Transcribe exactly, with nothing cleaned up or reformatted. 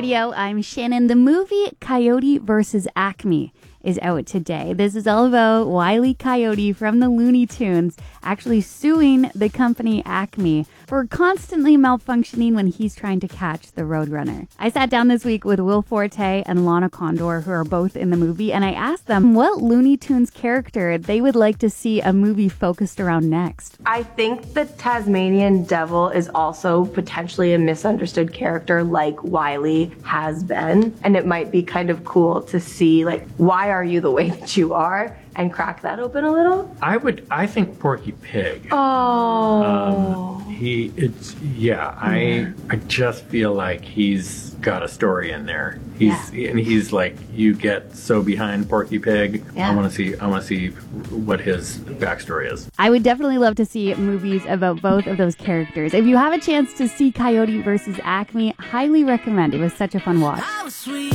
Radio. I'm Shannon. The movie Coyote versus Acme is out today. This is all about Wile E. Coyote from the Looney Tunes actually suing the company Acme for constantly malfunctioning when he's trying to catch the Roadrunner. I sat down this week with Will Forte and Lana Condor, who are both in the movie, and I asked them what Looney Tunes character they would like to see a movie focused around next. I think the Tasmanian Devil is also potentially a misunderstood character like Wiley has been, and it might be kind of cool to see, like, why are you the way that you are, and crack that open a little. I would, I think Porky Pig. Oh. Um, he, it's, yeah, I, I just feel like he's got a story in there. He's, yeah. and he's like, you get so behind Porky Pig. Yeah. I want to see, I want to see what his backstory is. I would definitely love to see movies about both of those characters. If you have a chance to see Coyote versus Acme, highly recommend. It was such a fun watch.